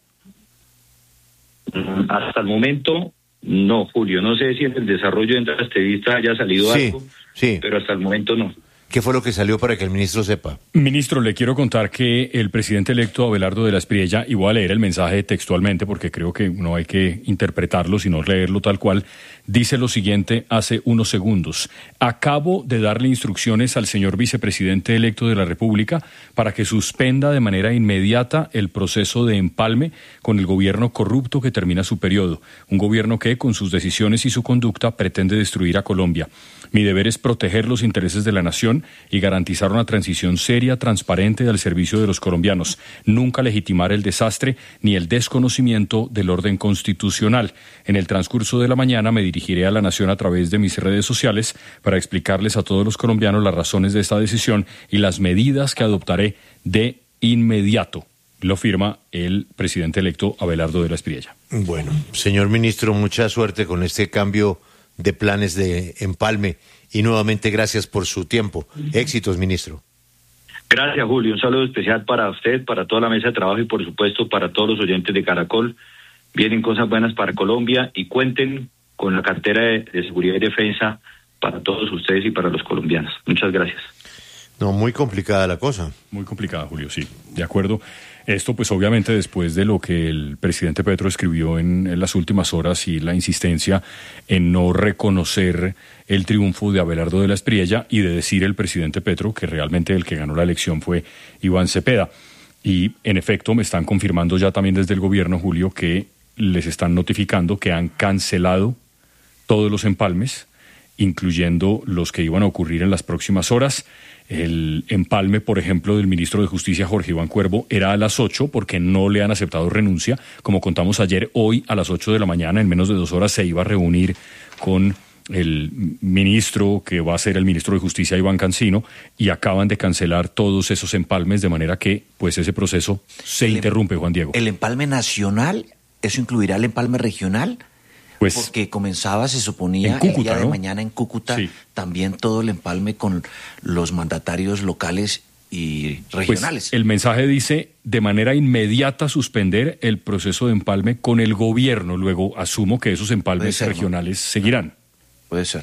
Hasta el momento, no, Julio. No sé si en el desarrollo de esta entrevista haya salido sí, algo, sí. pero hasta el momento no. ¿Qué fue lo que salió para que el ministro sepa? Ministro, le quiero contar que el presidente electo Abelardo de la Espriella, y voy a leer el mensaje textualmente porque creo que no hay que interpretarlo, sino leerlo tal cual, dice lo siguiente hace unos segundos. Acabo de darle instrucciones al señor vicepresidente electo de la República para que suspenda de manera inmediata el proceso de empalme con el gobierno corrupto que termina su periodo. Un gobierno que, con sus decisiones y su conducta, pretende destruir a Colombia. Mi deber es proteger los intereses de la nación y garantizar una transición seria, transparente al servicio de los colombianos. Nunca legitimar el desastre ni el desconocimiento del orden constitucional. En el transcurso de la mañana me dirigiré a la nación a través de mis redes sociales para explicarles a todos los colombianos las razones de esta decisión y las medidas que adoptaré de inmediato. Lo firma el presidente electo Abelardo de la Espriella. Bueno, señor ministro, mucha suerte con este cambio de planes de empalme y nuevamente gracias por su tiempo. Éxitos, ministro. Gracias, Julio. Un saludo especial para usted, para toda la mesa de trabajo y por supuesto para todos los oyentes de Caracol. Vienen cosas buenas para Colombia y cuenten con la cartera de, de seguridad y defensa para todos ustedes y para los colombianos. Muchas gracias. No, muy complicada la cosa. Muy complicada, Julio, sí, de acuerdo. Esto, pues obviamente después de lo que el presidente Petro escribió en, en las últimas horas y la insistencia en no reconocer el triunfo de Abelardo de la Espriella y de decir el presidente Petro que realmente el que ganó la elección fue Iván Cepeda. Y en efecto me están confirmando ya también desde el gobierno, Julio, que les están notificando que han cancelado todos los empalmes, incluyendo los que iban a ocurrir en las próximas horas. El empalme, por ejemplo, del ministro de Justicia, Jorge Iván Cuervo, era a las ocho porque no le han aceptado renuncia. Como contamos ayer, hoy a las ocho de la mañana, en menos de dos horas, se iba a reunir con el ministro que va a ser el ministro de Justicia, Iván Cancino, y acaban de cancelar todos esos empalmes, de manera que pues ese proceso se el, interrumpe, Juan Diego. ¿El empalme nacional, eso incluirá el empalme regional? Pues, porque comenzaba, se suponía, Cúcuta, el día de ¿no? mañana en Cúcuta, sí. También todo el empalme con los mandatarios locales y regionales. Pues el mensaje dice, de manera inmediata suspender el proceso de empalme con el gobierno. Luego asumo que esos empalmes ser, regionales ¿no? seguirán. Puede ser.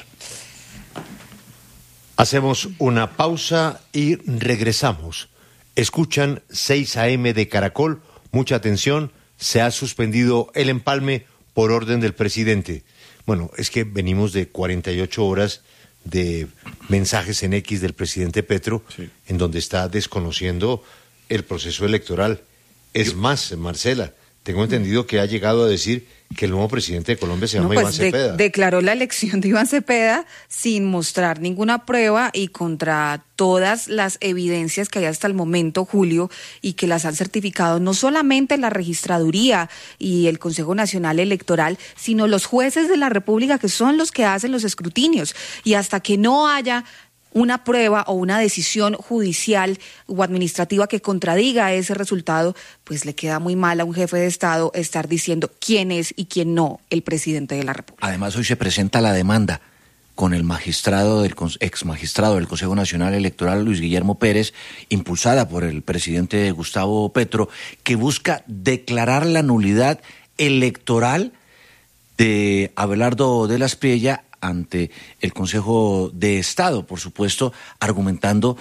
Hacemos una pausa y regresamos. Escuchan seis a eme de Caracol. Mucha atención, se ha suspendido el empalme por orden del presidente. Bueno, es que venimos de cuarenta y ocho horas de mensajes en X del presidente Petro, sí. En donde está desconociendo el proceso electoral. Es más, Marcela, tengo entendido que ha llegado a decir que el nuevo presidente de Colombia se llama no, pues Iván Cepeda. De, declaró la elección de Iván Cepeda sin mostrar ninguna prueba y contra todas las evidencias que hay hasta el momento, Julio, y que las han certificado no solamente la Registraduría y el Consejo Nacional Electoral, sino los jueces de la República, que son los que hacen los escrutinios. Y hasta que no haya una prueba o una decisión judicial o administrativa que contradiga ese resultado, pues le queda muy mal a un jefe de Estado estar diciendo quién es y quién no el presidente de la República. Además, hoy se presenta la demanda con el magistrado, del ex magistrado del Consejo Nacional Electoral, Luis Guillermo Pérez, impulsada por el presidente Gustavo Petro, que busca declarar la nulidad electoral de Abelardo de la Espriella ante el Consejo de Estado, por supuesto, argumentando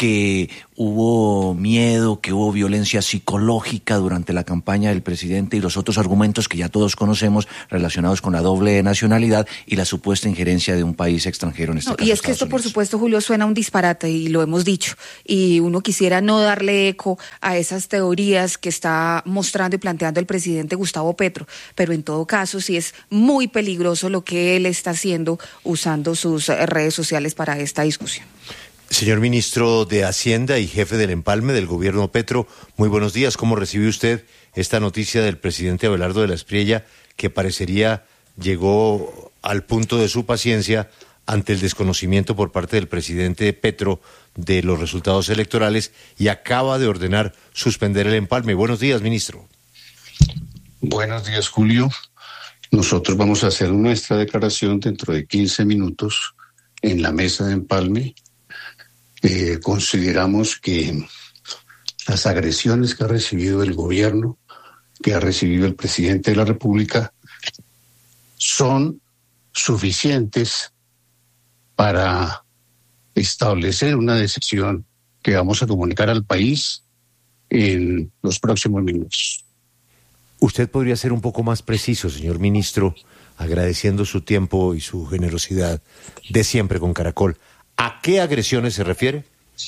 que hubo miedo, que hubo violencia psicológica durante la campaña del presidente y los otros argumentos que ya todos conocemos relacionados con la doble nacionalidad y la supuesta injerencia de un país extranjero en este no, caso. Y es que esto, por supuesto, Julio, suena un disparate y lo hemos dicho. Y uno quisiera no darle eco a esas teorías que está mostrando y planteando el presidente Gustavo Petro, pero en todo caso sí es muy peligroso lo que él está haciendo usando sus redes sociales para esta discusión. Señor ministro de Hacienda y jefe del empalme del gobierno Petro, muy buenos días. ¿Cómo recibe usted esta noticia del presidente Abelardo de la Espriella, que parecería llegó al punto de su paciencia ante el desconocimiento por parte del presidente Petro de los resultados electorales y acaba de ordenar suspender el empalme? Buenos días, ministro. Buenos días, Julio. Nosotros vamos a hacer nuestra declaración dentro de quince minutos en la mesa de empalme. Eh, consideramos que las agresiones que ha recibido el gobierno, que ha recibido el presidente de la República, son suficientes para establecer una decisión que vamos a comunicar al país en los próximos minutos. Usted podría ser un poco más preciso, señor ministro, agradeciendo su tiempo y su generosidad de siempre con Caracol. ¿A qué agresiones se refiere?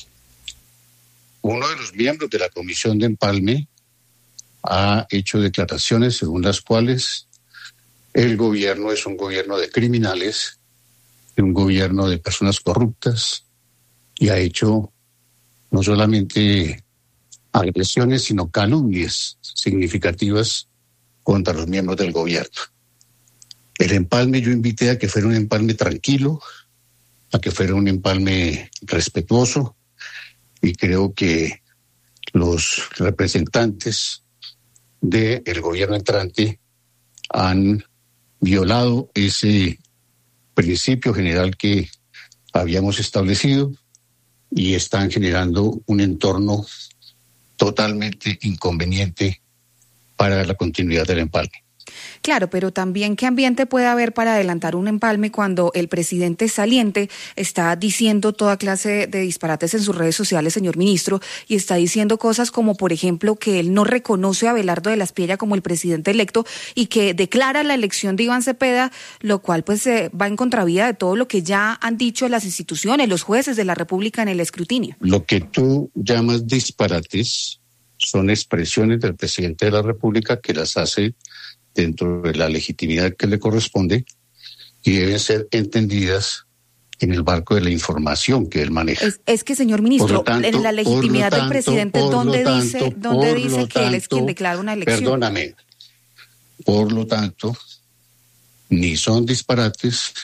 Uno de los miembros de la Comisión de Empalme ha hecho declaraciones según las cuales el gobierno es un gobierno de criminales, un gobierno de personas corruptas, y ha hecho no solamente agresiones, sino calumnias significativas contra los miembros del gobierno. El empalme yo invité a que fuera un empalme tranquilo, a que fuera un empalme respetuoso, y creo que los representantes del gobierno entrante han violado ese principio general que habíamos establecido y están generando un entorno totalmente inconveniente para la continuidad del empalme. Claro, pero también qué ambiente puede haber para adelantar un empalme cuando el presidente saliente está diciendo toda clase de disparates en sus redes sociales, señor ministro, y está diciendo cosas como, por ejemplo, que él no reconoce a Abelardo de la Espriella como el presidente electo y que declara la elección de Iván Cepeda, lo cual pues eh, va en contravía de todo lo que ya han dicho las instituciones, los jueces de la República en el escrutinio. Lo que tú llamas disparates son expresiones del presidente de la República que las hace dentro de la legitimidad que le corresponde y deben ser entendidas en el marco de la información que él maneja. Es, es que, señor ministro, tanto, en la legitimidad tanto, del presidente, ¿dónde tanto, dice, dónde dice que tanto, él es quien declara una elección? Perdóname. Por lo tanto, ni son disparates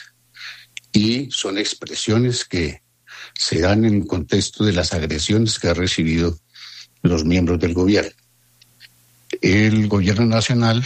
y son expresiones que se dan en el contexto de las agresiones que ha recibido los miembros del gobierno. El gobierno nacional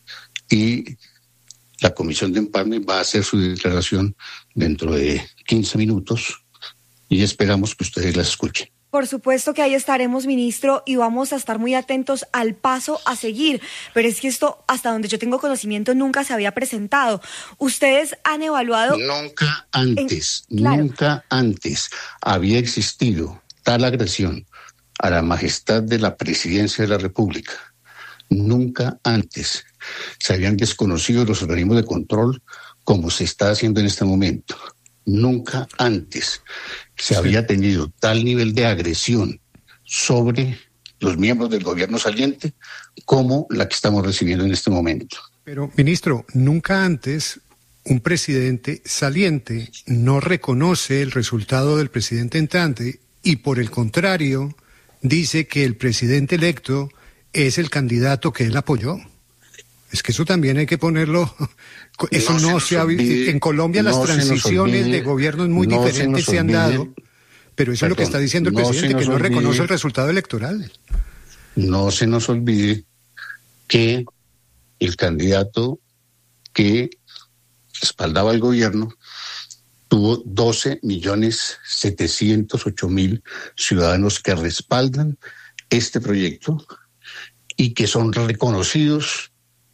y la Comisión de Empalme va a hacer su declaración dentro de quince minutos y esperamos que ustedes la escuchen. Por supuesto que ahí estaremos, ministro, y vamos a estar muy atentos al paso a seguir. Pero es que esto, hasta donde yo tengo conocimiento, nunca se había presentado. ¿Ustedes han evaluado? Nunca antes, en... claro. nunca antes había existido tal agresión a la majestad de la presidencia de la República. Nunca antes se habían desconocido los organismos de control como se está haciendo en este momento. Nunca antes se había tenido tal nivel de agresión sobre los miembros del gobierno saliente como la que estamos recibiendo en este momento. Pero, ministro, nunca antes un presidente saliente no reconoce el resultado del presidente entrante y, por el contrario, dice que el presidente electo es el candidato que él apoyó. Es que eso también hay que ponerlo. Eso no, no se, se ha visto. En Colombia no las transiciones olvide, de gobiernos muy no diferentes se, se han dado, pero eso perdón, es lo que está diciendo el no presidente, que no olvide, reconoce el resultado electoral. No se nos olvide que el candidato que respaldaba al gobierno tuvo doce millones setecientos ocho mil ciudadanos que respaldan este proyecto y que son reconocidos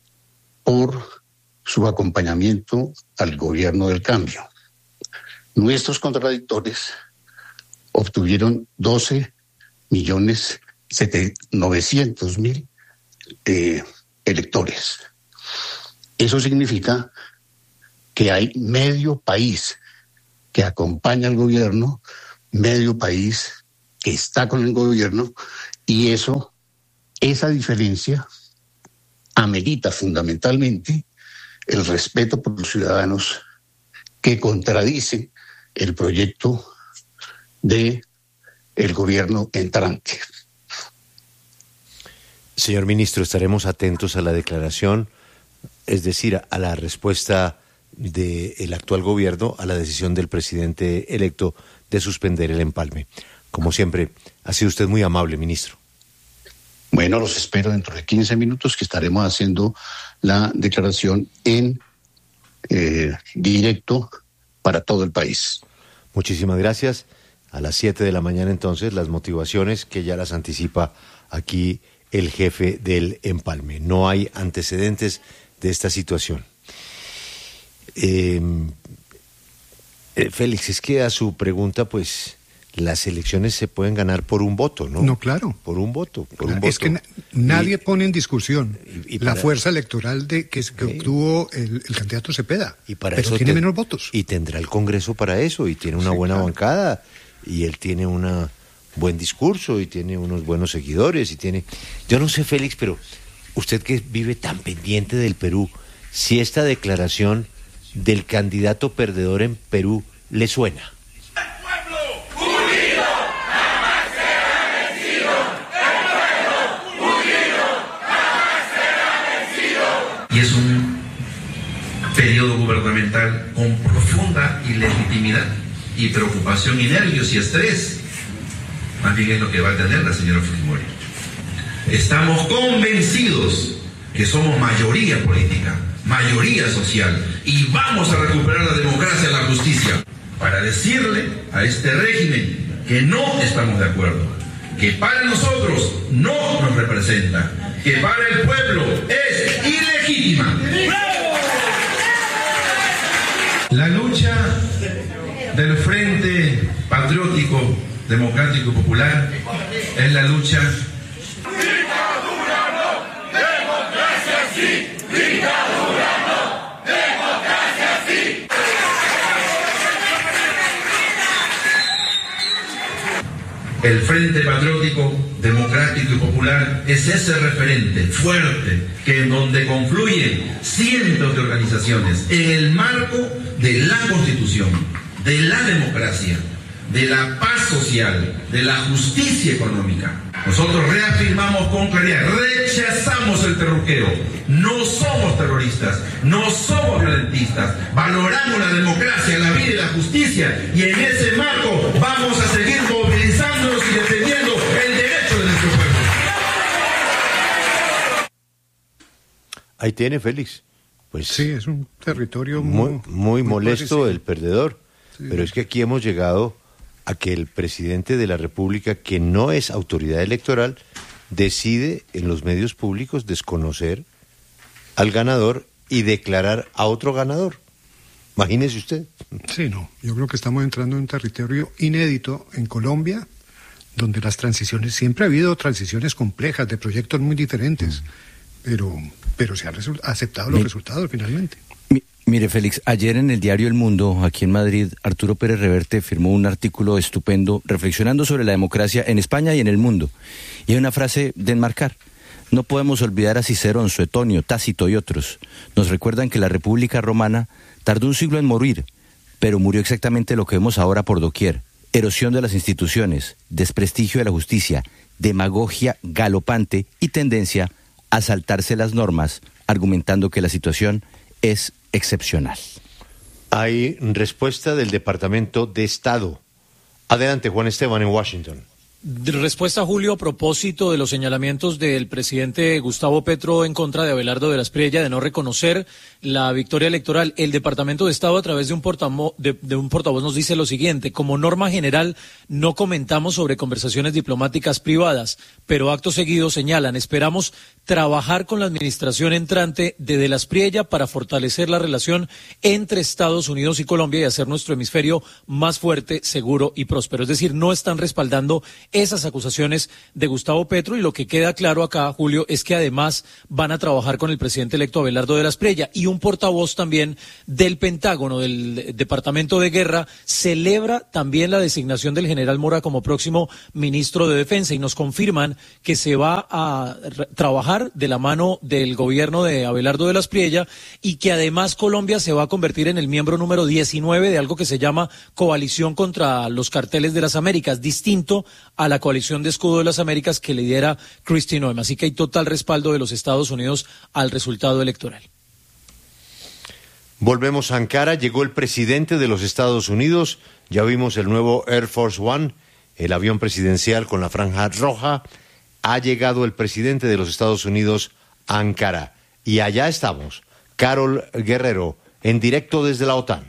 por su acompañamiento al gobierno del cambio. Nuestros contradictores obtuvieron doce millones novecientos mil eh, electores. Eso significa que hay medio país que acompaña al gobierno, medio país que está con el gobierno, y eso, esa diferencia amerita fundamentalmente el respeto por los ciudadanos que contradice el proyecto de el gobierno entrante. Señor ministro, estaremos atentos a la declaración, es decir, a la respuesta del actual gobierno a la decisión del presidente electo de suspender el empalme. Como siempre, ha sido usted muy amable, ministro. Bueno, los espero dentro de quince minutos, que estaremos haciendo la declaración en eh, directo para todo el país. Muchísimas gracias. A las siete de la mañana, entonces, las motivaciones que ya las anticipa aquí el jefe del empalme. No hay antecedentes de esta situación. Eh, eh, Félix, es que a su pregunta, pues, las elecciones se pueden ganar por un voto, ¿no? No, claro. Por un voto, por un es voto. que na nadie y, pone en discusión y, y la para, fuerza electoral de que, que sí. obtuvo el, el candidato Cepeda, y para pero eso tiene te, menos votos. Y tendrá el Congreso para eso, y tiene una sí, buena claro. bancada, y él tiene un buen discurso, y tiene unos buenos seguidores, y tiene... Yo no sé, Félix, pero usted que vive tan pendiente del Perú, si esta declaración del candidato perdedor en Perú le suena. Y es un periodo gubernamental con profunda ilegitimidad y preocupación y nervios y estrés. Más bien es lo que va a tener la señora Fujimori. Estamos convencidos que somos mayoría política, mayoría social, y vamos a recuperar la democracia y la justicia para decirle a este régimen que no estamos de acuerdo, que para nosotros no nos representa, que para el pueblo es ilegítima. La lucha del Frente Patriótico, Democrático y Popular es la lucha... ¡Dictadura no! ¡Democracia sí! ¡Dictadura no! ¡Democracia sí! El Frente Patriótico, Democrático y Popular es ese referente fuerte que en donde confluyen cientos de organizaciones en el marco de la Constitución, de la democracia, de la paz social, de la justicia económica. Nosotros reafirmamos con claridad, rechazamos el terruqueo, no somos terroristas, no somos violentistas, valoramos la democracia, la vida y la justicia, y en ese marco vamos a seguir movilizándonos y defendiendo el derecho de nuestro pueblo. Ahí tiene, Félix. Pues sí, es un territorio muy, muy, muy molesto parecido. El perdedor, sí. Pero es que aquí hemos llegado a que el presidente de la República, que no es autoridad electoral, decide en los medios públicos desconocer al ganador y declarar a otro ganador. Imagínese usted. Sí, no, yo creo que estamos entrando en un territorio inédito en Colombia, donde las transiciones, siempre ha habido transiciones complejas de proyectos muy diferentes, mm. pero, pero se han aceptado los Mi, resultados finalmente. Mi, mire, Félix, ayer en el diario El Mundo, aquí en Madrid, Arturo Pérez Reverte firmó un artículo estupendo reflexionando sobre la democracia en España y en el mundo. Y hay una frase de enmarcar. No podemos olvidar a Cicerón, Suetonio, Tácito y otros. Nos recuerdan que la República Romana tardó un siglo en morir, pero murió exactamente lo que vemos ahora por doquier. Erosión de las instituciones, desprestigio de la justicia, demagogia galopante y tendencia a saltarse las normas, argumentando que la situación es excepcional. Hay respuesta del Departamento de Estado. Adelante, Juan Esteban, en Washington. Respuesta, Julio, a propósito de los señalamientos del presidente Gustavo Petro en contra de Abelardo de la Espriella de no reconocer la victoria electoral. El Departamento de Estado, a través de un, portamo, de, de un portavoz, nos dice lo siguiente: como norma general, no comentamos sobre conversaciones diplomáticas privadas, pero acto seguido señalan, esperamos trabajar con la administración entrante de De la Espriella para fortalecer la relación entre Estados Unidos y Colombia y hacer nuestro hemisferio más fuerte, seguro y próspero. Es decir, no están respaldando esas acusaciones de Gustavo Petro, y lo que queda claro acá, Julio, es que además van a trabajar con el presidente electo Abelardo de la Espriella, y un portavoz también del Pentágono, del Departamento de Guerra, celebra también la designación del general Mora como próximo ministro de Defensa, y nos confirman que se va a trabajar de la mano del gobierno de Abelardo de la Espriella, y que además Colombia se va a convertir en el miembro número diecinueve de algo que se llama Coalición contra los Carteles de las Américas, distinto a la Coalición de Escudo de las Américas que lidera Kristi Noem. Así que hay total respaldo de los Estados Unidos al resultado electoral. Volvemos a Ankara, llegó el presidente de los Estados Unidos, ya vimos el nuevo Air Force One, el avión presidencial con la franja roja. Ha llegado el presidente de los Estados Unidos a Ankara. Y allá estamos, Carol Guerrero, en directo desde la OTAN.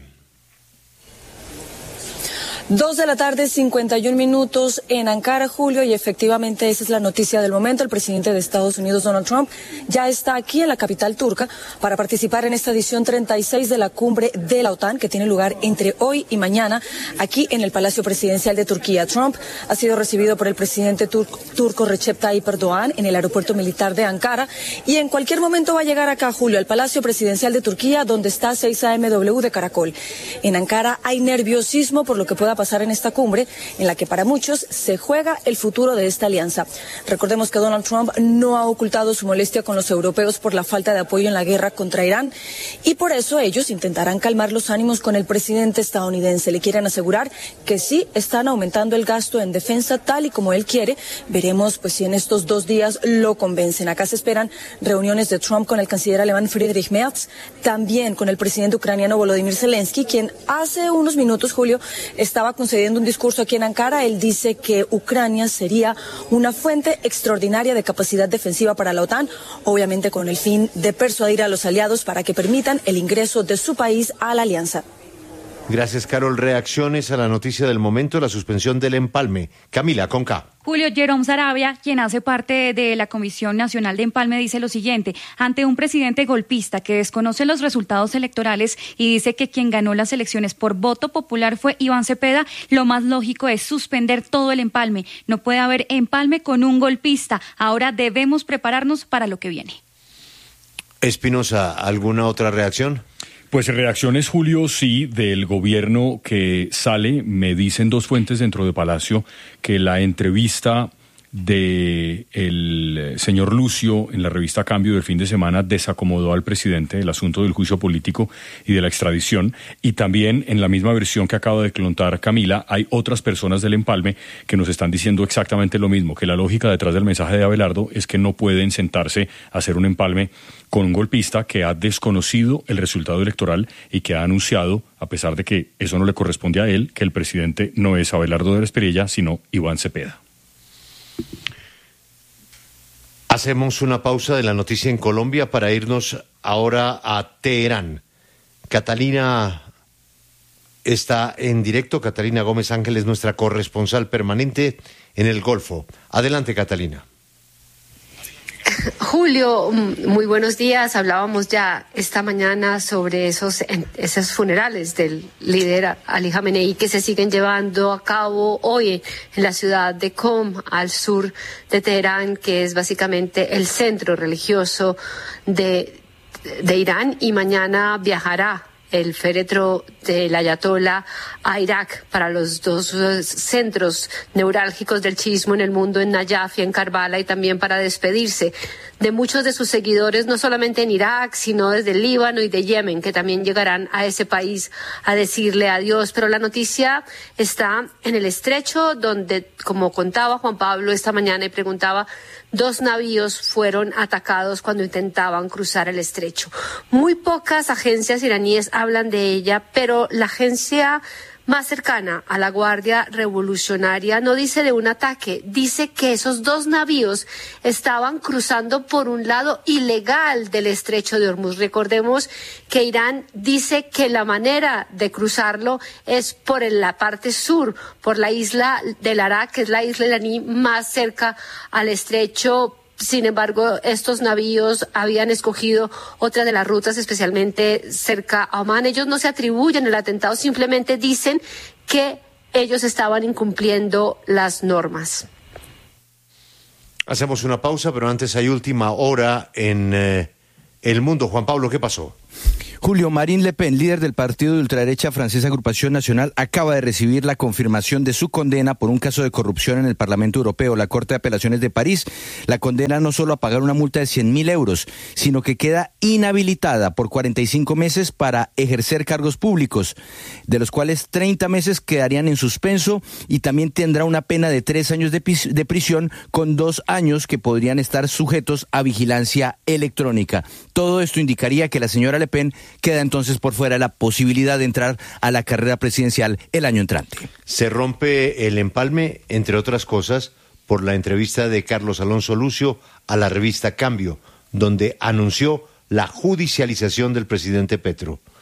Dos de la tarde, cincuenta y un minutos en Ankara, Julio, y efectivamente esa es la noticia del momento. El presidente de Estados Unidos, Donald Trump, ya está aquí en la capital turca para participar en esta edición treinta y seis de la cumbre de la OTAN, que tiene lugar entre hoy y mañana aquí en el Palacio Presidencial de Turquía. Trump ha sido recibido por el presidente tur turco Recep Tayyip Erdogan en el aeropuerto militar de Ankara, y en cualquier momento va a llegar acá, Julio, al Palacio Presidencial de Turquía, donde está seis A M W de Caracol. En Ankara hay nerviosismo por lo que pueda pasar en esta cumbre, en la que para muchos se juega el futuro de esta alianza. Recordemos que Donald Trump no ha ocultado su molestia con los europeos por la falta de apoyo en la guerra contra Irán, y por eso ellos intentarán calmar los ánimos con el presidente estadounidense. Le quieren asegurar que sí están aumentando el gasto en defensa tal y como él quiere. Veremos pues si en estos dos días lo convencen. Acá se esperan reuniones de Trump con el canciller alemán Friedrich Merz, también con el presidente ucraniano Volodymyr Zelensky, quien hace unos minutos, Julio, estaba concediendo un discurso aquí en Ankara. Él dice que Ucrania sería una fuente extraordinaria de capacidad defensiva para la OTAN, obviamente con el fin de persuadir a los aliados para que permitan el ingreso de su país a la alianza. Gracias, Carol. Reacciones a la noticia del momento, la suspensión del empalme. Camila, con K. Julio, Jerome Sarabia, quien hace parte de la Comisión Nacional de Empalme, dice lo siguiente: ante un presidente golpista que desconoce los resultados electorales y dice que quien ganó las elecciones por voto popular fue Iván Cepeda, lo más lógico es suspender todo el empalme. No puede haber empalme con un golpista. Ahora debemos prepararnos para lo que viene. Espinosa, ¿alguna otra reacción? Pues reacciones, Julio, sí, del gobierno que sale. Me dicen dos fuentes dentro de Palacio que la entrevista de el señor Lucio en la revista Cambio del fin de semana desacomodó al presidente del asunto del juicio político y de la extradición, y también en la misma versión que acaba de contar Camila hay otras personas del empalme que nos están diciendo exactamente lo mismo, que la lógica detrás del mensaje de Abelardo es que no pueden sentarse a hacer un empalme con un golpista que ha desconocido el resultado electoral y que ha anunciado, a pesar de que eso no le corresponde a él, que el presidente no es Abelardo de la Espriella, sino Iván Cepeda. Hacemos una pausa de la noticia en Colombia para irnos ahora a Teherán. Catalina está en directo. Catalina Gómez Ángel es nuestra corresponsal permanente en el Golfo. Adelante, Catalina. Julio, muy buenos días. Hablábamos ya esta mañana sobre esos, esos funerales del líder Ali Khamenei que se siguen llevando a cabo hoy en la ciudad de Qom, al sur de Teherán, que es básicamente el centro religioso de, de Irán, y mañana viajará el féretro del ayatolá a Irak para los dos centros neurálgicos del chiismo en el mundo, en Nayaf y en Karbala, y también para despedirse de muchos de sus seguidores, no solamente en Irak, sino desde el Líbano y de Yemen, que también llegarán a ese país a decirle adiós. Pero la noticia está en el estrecho, donde, como contaba Juan Pablo esta mañana y preguntaba, dos navíos fueron atacados cuando intentaban cruzar el estrecho. Muy pocas agencias iraníes hablan de ella, pero la agencia más cercana a la Guardia Revolucionaria no dice de un ataque, dice que esos dos navíos estaban cruzando por un lado ilegal del estrecho de Hormuz. Recordemos que Irán dice que la manera de cruzarlo es por la parte sur, por la isla del Arak, que es la isla iraní más cerca al estrecho, sin embargo, estos navíos habían escogido otra de las rutas, especialmente cerca a Omán. Ellos no se atribuyen el atentado, simplemente dicen que ellos estaban incumpliendo las normas. Hacemos una pausa, pero antes hay última hora en eh, El Mundo. Juan Pablo, ¿qué pasó? Julio, Marine Le Pen, líder del partido de ultraderecha francesa Agrupación Nacional, acaba de recibir la confirmación de su condena por un caso de corrupción en el Parlamento Europeo. La Corte de Apelaciones de París la condena no solo a pagar una multa de cien mil euros, sino que queda inhabilitada por cuarenta y cinco meses para ejercer cargos públicos, de los cuales treinta meses quedarían en suspenso, y también tendrá una pena de tres años de, de prisión con dos años que podrían estar sujetos a vigilancia electrónica. Todo esto indicaría que la señora Le Pen queda entonces por fuera la posibilidad de entrar a la carrera presidencial el año entrante. Se rompe el empalme, entre otras cosas, por la entrevista de Carlos Alonso Lucio a la revista Cambio, donde anunció la judicialización del presidente Petro.